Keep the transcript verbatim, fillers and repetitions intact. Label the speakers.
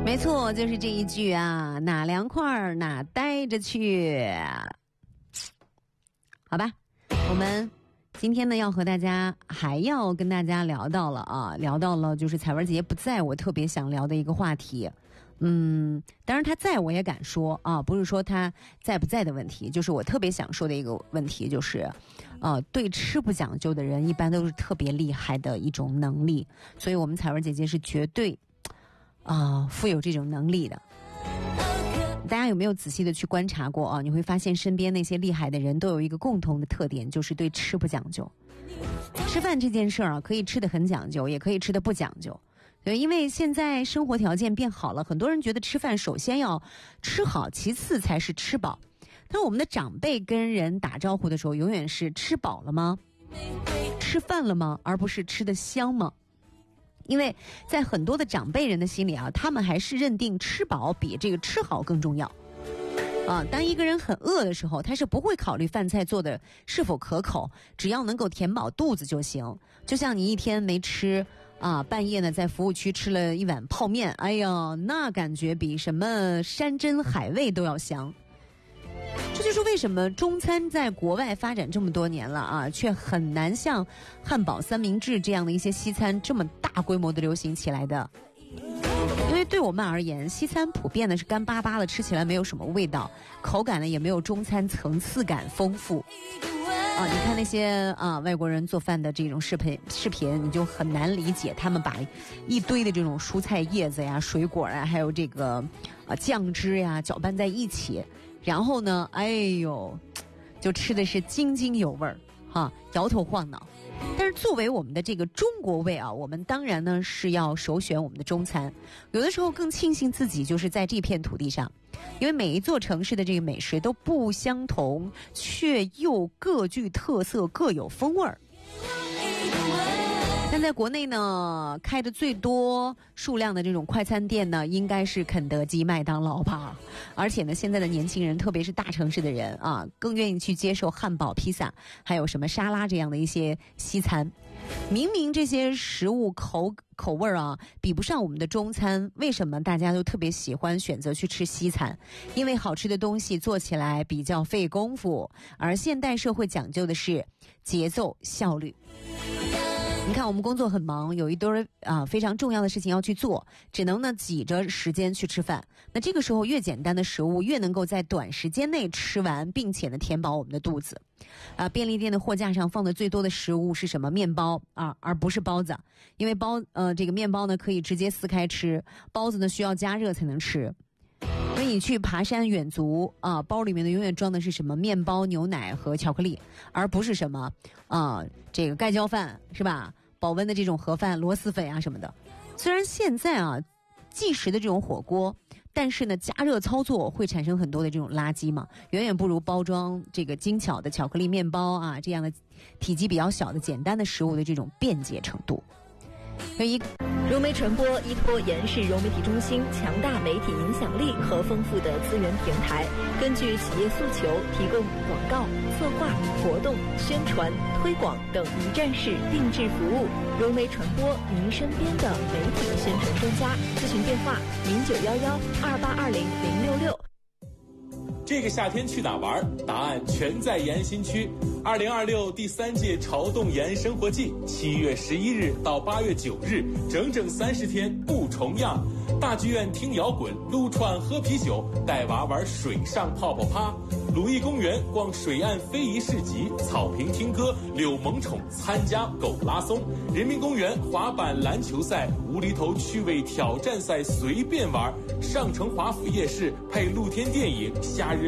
Speaker 1: 没错，就是这一句啊，哪凉快哪待着去。好吧，我们今天呢要和大家还要跟大家聊到了啊，聊到了就是彩文姐姐不在我特别想聊的一个话题。嗯，当然他在我也敢说啊，不是说他在不在的问题，就是我特别想说的一个问题，就是呃，对吃不讲究的人一般都是特别厉害的一种能力，所以我们彩文姐姐是绝对啊、呃、富有这种能力的。大家有没有仔细的去观察过啊？你会发现身边那些厉害的人都有一个共同的特点，就是对吃不讲究。吃饭这件事儿啊，可以吃得很讲究，也可以吃得不讲究。对，因为现在生活条件变好了，很多人觉得吃饭首先要吃好，其次才是吃饱。但我们的长辈跟人打招呼的时候，永远是吃饱了吗？吃饭了吗？而不是吃得香吗？因为在很多的长辈人的心里啊，他们还是认定吃饱比这个吃好更重要。啊，当一个人很饿的时候，他是不会考虑饭菜做的是否可口，只要能够填饱肚子就行。就像你一天没吃啊，半夜呢在服务区吃了一碗泡面，哎呀，那感觉比什么山珍海味都要香。这就是为什么中餐在国外发展这么多年了啊，却很难像汉堡、三明治这样的一些西餐这么大规模的流行起来的。因为对我们而言，西餐普遍的是干巴巴的，吃起来没有什么味道，口感呢也没有中餐层次感丰富。啊，你看那些啊外国人做饭的这种视频视频，你就很难理解他们把一堆的这种蔬菜叶子呀、水果啊，还有这个啊酱汁呀搅拌在一起，然后呢，哎呦，就吃的是津津有味儿，哈，摇头晃脑。但是作为我们的这个中国胃啊，我们当然呢是要首选我们的中餐。有的时候更庆幸自己就是在这片土地上，因为每一座城市的这个美食都不相同，却又各具特色，各有风味儿。但在国内呢，开的最多数量的这种快餐店呢，应该是肯德基、麦当劳吧。而且呢，现在的年轻人，特别是大城市的人啊，更愿意去接受汉堡、披萨，还有什么沙拉这样的一些西餐。明明这些食物口口味啊，比不上我们的中餐，为什么大家都特别喜欢选择去吃西餐？因为好吃的东西做起来比较费功夫，而现代社会讲究的是节奏、效率。你看我们工作很忙，有一堆啊、呃、非常重要的事情要去做，只能呢挤着时间去吃饭。那这个时候越简单的食物越能够在短时间内吃完，并且呢填饱我们的肚子。啊、呃，便利店的货架上放的最多的食物是什么？面包啊，而不是包子，因为包呃这个面包呢可以直接撕开吃，包子呢需要加热才能吃。所以你去爬山远足啊，包里面的永远装的是什么？面包、牛奶和巧克力，而不是什么啊这个盖浇饭是吧？保温的这种盒饭、螺蛳粉啊什么的。虽然现在啊即食的这种火锅，但是呢加热操作会产生很多的这种垃圾嘛，远远不如包装这个精巧的巧克力面包啊这样的体积比较小的简单的食物的这种便捷程度。所以
Speaker 2: 融媒传播依托延世融媒体中心强大媒体影响力和丰富的资源平台，根据企业诉求提供广告、策划、活动、宣传、推广等一站式定制服务。融媒传播，您身边的媒体宣传专家。咨询电话：零九幺幺二八二零零六六。
Speaker 3: 这个夏天去哪玩？答案全在延新区。二零二六第三届潮动延生活季，七月十一日到八月九日，整整三十天不重样。大剧院听摇滚，撸串喝啤酒，带娃玩水上泡泡趴。鲁艺公园逛水岸非遗市集，草坪听歌，柳萌宠参加狗拉松。人民公园滑板篮球赛，无厘头趣味挑战赛随便玩。上城华府夜市配露天电影，夏日